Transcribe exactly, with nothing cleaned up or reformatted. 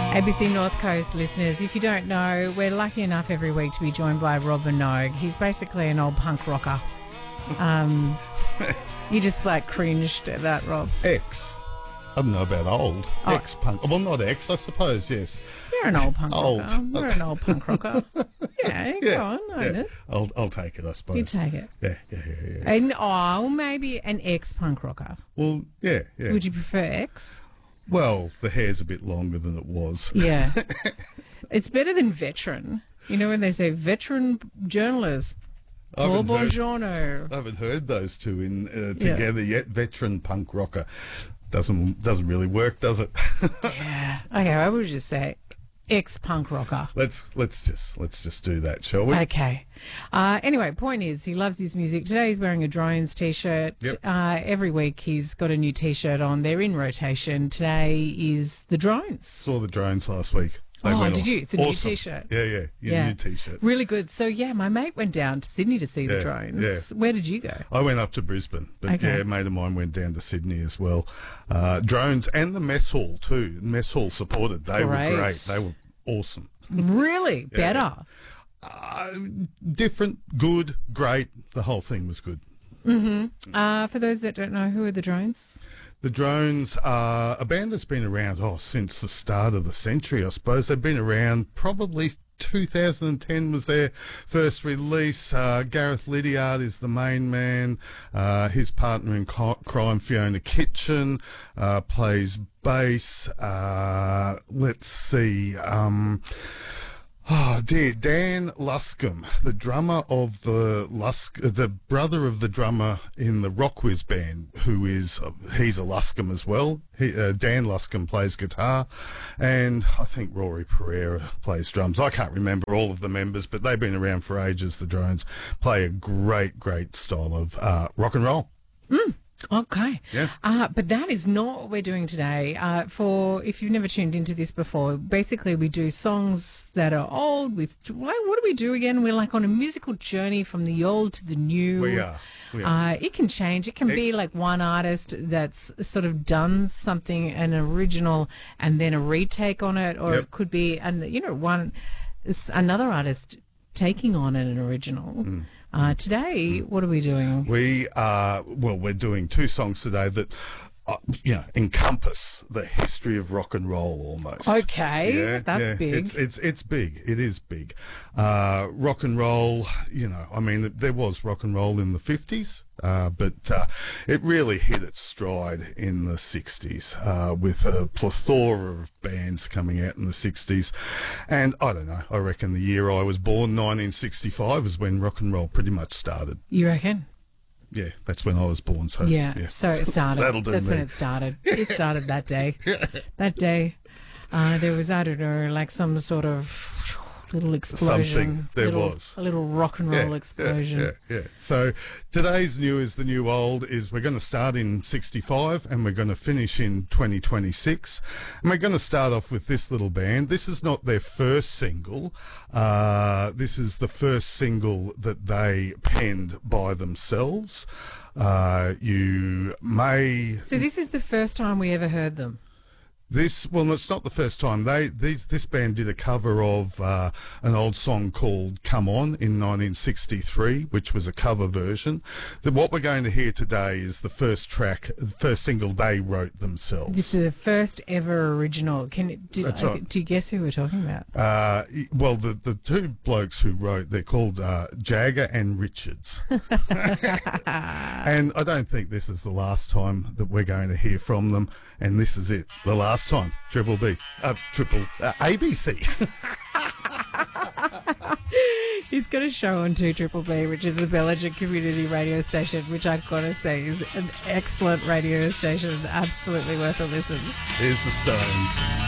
A B C North Coast listeners, if you don't know, we're lucky enough every week to be joined by Rob Minogue. He's basically an old punk rocker. Um, you just like cringed at that, Rob. Ex. I don't know about old. Oh. Ex-punk. Well, not ex, I suppose, yes. You're an old punk Old. rocker. We're an old punk rocker. Yeah, Yeah, go on, own yeah. it. I'll, I'll take it, I suppose. You take it. Yeah, yeah, yeah, yeah. And, oh, maybe an ex-punk rocker. Well, yeah, yeah. Would you prefer ex? Well, the hair's a bit longer than it was. Yeah. It's better than veteran. You know when they say veteran journalist, I Paul haven't heard- Bongiorno. I haven't heard those two in uh, Yeah. together yet. Veteran punk rocker. Doesn't doesn't really work, does it? Yeah. Okay, I would just say ex-punk rocker. let's let's just let's just do that, shall we? Okay. Uh, anyway, point is, he loves his music. Today he's wearing a Drones T-shirt. Yep. Uh, every week he's got a new T-shirt on. They're in rotation. Today is the Drones. Saw the drones last week. They Oh, went did off. you? It's a new Awesome. T-shirt. Yeah, yeah, your Yeah. new T-shirt. Really good. So, yeah, my mate went down to Sydney to see the Yeah, Drones. yeah. Where did you go? I went up to Brisbane, but Okay. yeah, a mate of mine went down to Sydney as well. Uh, drones and the mess hall too. Mess hall supported. They Great. were great. They were awesome. Really? Better? Uh, different, good, great. The whole thing was good. Uh, for those that don't know, who are the Drones? The Drones are a band that's been around oh since the start of the century, I suppose. They've been around probably two thousand ten was their first release. Uh, Gareth Lydiard is the main man. Uh, his partner in co- crime, Fiona Kitchen, uh, plays bass. Uh, let's see. Um, Oh dear, Dan Luscombe, the drummer of the Lusk, the brother of the drummer in the Rockwiz band, who is uh, he's a Luscombe as well. He, uh, Dan Luscombe plays guitar, and I think Rory Pereira plays drums. I can't remember all of the members, but they've been around for ages. The Drones play a great, great style of uh, rock and roll. Okay. Yeah. Uh, but that is not what we're doing today. Uh, for if you've never tuned into this before, basically we do songs that are old with, what what do we do again? We're like on a musical journey from the old to the new. We are. We are. Uh, it can change. It can It- be like one artist that's sort of done something, an original, and then a retake on it, or Yep. it could be, and you know, one s- another artist taking on an original. Mm. Uh, today, what are we doing? We are, well, we're doing two songs today that, uh, you know, encompass the history of rock and roll almost. Okay, that's big. It's, it's, it's big. It is big. Uh, rock and roll, you know, I mean, there was rock and roll in the fifties, uh, but uh, it really hit its stride in the sixties uh, with a plethora of bands coming out in the sixties. And I don't know, I reckon the year I was born, nineteen sixty-five, is when rock and roll pretty much started. You reckon? Yeah, that's when I was born. So Yeah, yeah. so it started. That'll do That's when me. it started. It started that day. That day, uh, there was, I don't know, like some sort of little explosion. Something. There little, was. a little rock and roll explosion. Yeah, yeah, yeah. So today's new is the new old is we're going to start in sixty-five and we're going to finish in twenty twenty-six. And we're going to start off with this little band. This is not their first single. Uh, this is the first single that they penned by themselves. Uh, you may... So this is the first time we ever heard them. This, well, it's not the first time. They, these, this band did a cover of uh, an old song called Come On in nineteen sixty-three, which was a cover version. The, what we're going to hear today is the first track, the first single they wrote themselves. This is the first ever original. Can it, did, That's I- right. do you guess who we're talking about? Uh, well, the, the two blokes who wrote, they're called uh, Jagger and Richards. And I don't think this is the last time that we're going to hear from them. And this is it, the last time. Triple B, uh, Triple uh, A B C. He's got a show on two Triple B, which is the Belgian community radio station, which I've got to say is an excellent radio station, absolutely worth a listen. Here's the Stones.